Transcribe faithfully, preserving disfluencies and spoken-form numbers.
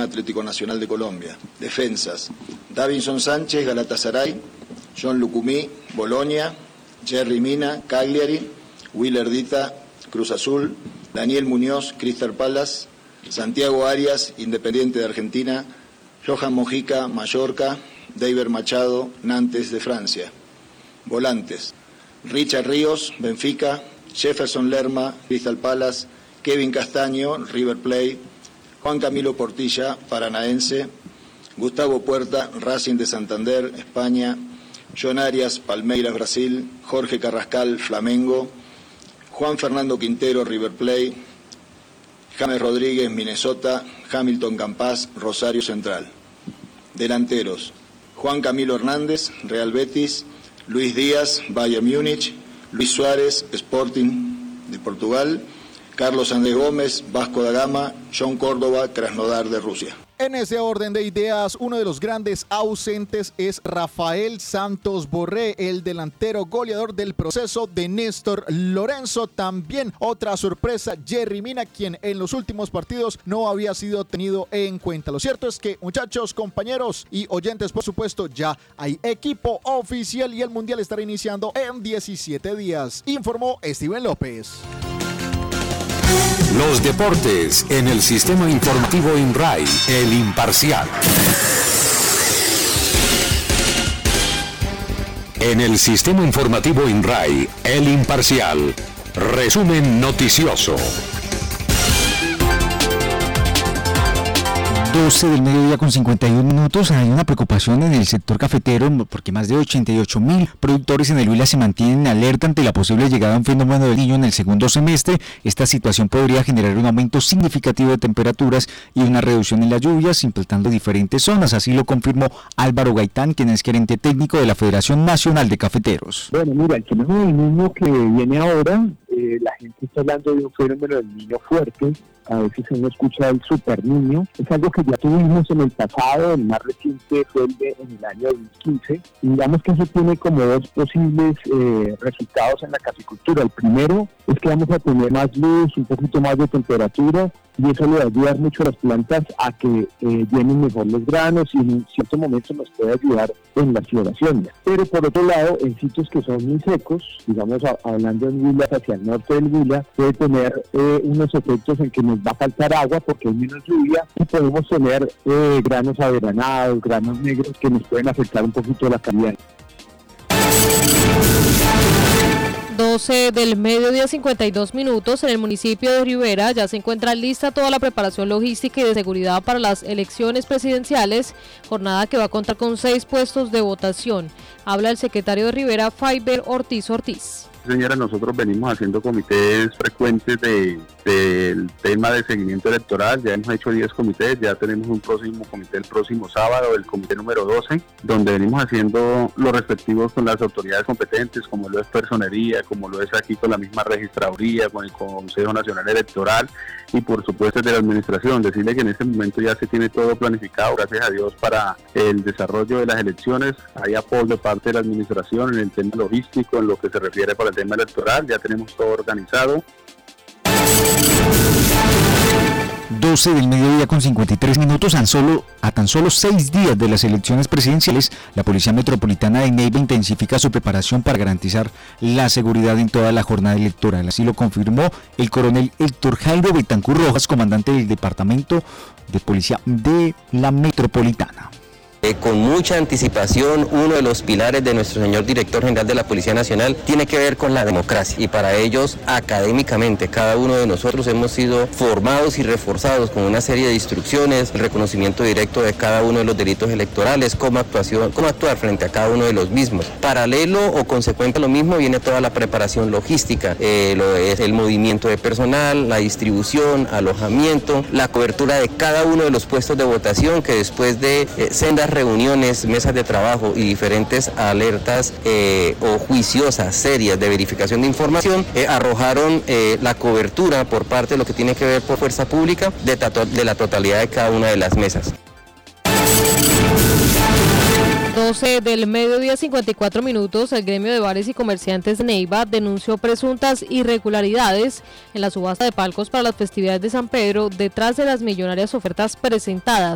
Atlético Nacional de Colombia. Defensas: Davinson Sánchez, Galatasaray; John Lucumí, Bolonia; Jerry Mina, Cagliari; Willer Dita, Cruz Azul; Daniel Muñoz, Crystal Palace; Santiago Arias, Independiente de Argentina; Johan Mojica, Mallorca; David Machado, Nantes de Francia. Volantes: Richard Ríos, Benfica; Jefferson Lerma, Crystal Palace; Kevin Castaño, River Plate; Juan Camilo Portilla, Paranaense; Gustavo Puerta, Racing de Santander, España; John Arias, Palmeiras, Brasil; Jorge Carrascal, Flamengo; Juan Fernando Quintero, River Plate; James Rodríguez, Minnesota; Hamilton Campas, Rosario Central. Delanteros: Juan Camilo Hernández, Real Betis; Luis Díaz, Bayern Múnich; Luis Suárez, Sporting de Portugal; Carlos Andrés Gómez, Vasco da Gama; John Córdoba, Krasnodar de Rusia. En ese orden de ideas, uno de los grandes ausentes es Rafael Santos Borré, el delantero goleador del proceso de Néstor Lorenzo. También otra sorpresa, Jerry Mina, quien en los últimos partidos no había sido tenido en cuenta. Lo cierto es que, muchachos, compañeros y oyentes, por supuesto, ya hay equipo oficial y el Mundial estará iniciando en diecisiete días, informó Steven López. Los deportes en el sistema informativo INRAI, El Imparcial. En el sistema informativo INRAI, El Imparcial. Resumen noticioso. doce del mediodía con cincuenta y un minutos. Hay una preocupación en el sector cafetero porque más de ochenta y ocho mil productores en el Huila se mantienen en alerta ante la posible llegada de un fenómeno del Niño en el segundo semestre. Esta situación podría generar un aumento significativo de temperaturas y una reducción en las lluvias, impactando diferentes zonas. Así lo confirmó Álvaro Gaitán, quien es gerente técnico de la Federación Nacional de Cafeteros. Bueno, mira, el fenómeno del Niño que viene ahora, eh, la gente está hablando de un fenómeno del Niño fuerte. A veces uno escucha el super niño, es algo que ya tuvimos en el pasado, el más reciente fue el de, en el año dos mil quince, y digamos que eso tiene como dos posibles eh, resultados en la caficultura. El primero es que vamos a tener más luz, un poquito más de temperatura, y eso le va a ayudar mucho a las plantas a que eh, llenen mejor los granos y en cierto momento nos puede ayudar en la floración. Pero por otro lado, en sitios que son muy secos, digamos a, hablando en Huila hacia el norte del Huila, puede tener eh, unos efectos en que nos va a faltar agua porque hay menos lluvia y podemos tener eh, granos averanados, granos negros que nos pueden afectar un poquito la calidad. doce del mediodía, cincuenta y dos minutos. En el municipio de Rivera ya se encuentra lista toda la preparación logística y de seguridad para las elecciones presidenciales, jornada que va a contar con seis puestos de votación. Habla el secretario de Rivera, Faiber Ortiz Ortiz. Señora, nosotros venimos haciendo comités frecuentes de, del tema de seguimiento electoral. Ya hemos hecho diez comités, ya tenemos un próximo comité el próximo sábado, el comité número doce, donde venimos haciendo los respectivos con las autoridades competentes, como lo es personería, como lo es aquí con la misma registraduría, con el Consejo Nacional Electoral y por supuesto de la administración. Decirle que en este momento ya se tiene todo planificado, gracias a Dios, para el desarrollo de las elecciones. Hay apoyo de parte de la administración en el tema logístico, en lo que se refiere para el tema electoral, ya tenemos todo organizado. doce del mediodía con cincuenta y tres minutos, tan solo, a tan solo seis días de las elecciones presidenciales, la Policía Metropolitana de Neiva intensifica su preparación para garantizar la seguridad en toda la jornada electoral. Así lo confirmó el coronel Héctor Jairo Betancur Rojas, comandante del Departamento de Policía de la Metropolitana. Eh, con mucha anticipación, uno de los pilares de nuestro señor director general de la Policía Nacional tiene que ver con la democracia, y para ellos académicamente cada uno de nosotros hemos sido formados y reforzados con una serie de instrucciones, el reconocimiento directo de cada uno de los delitos electorales, cómo, actuación, cómo actuar frente a cada uno de los mismos. Paralelo o consecuente a lo mismo viene toda la preparación logística, eh, lo es el movimiento de personal, la distribución, alojamiento, la cobertura de cada uno de los puestos de votación, que después de eh, sendas reuniones, mesas de trabajo y diferentes alertas eh, o juiciosas, serias de verificación de información, eh, arrojaron eh, la cobertura por parte de lo que tiene que ver por fuerza pública de, de la totalidad de cada una de las mesas. doce del mediodía, cincuenta y cuatro minutos, el gremio de bares y comerciantes de Neiva denunció presuntas irregularidades en la subasta de palcos para las festividades de San Pedro detrás de las millonarias ofertas presentadas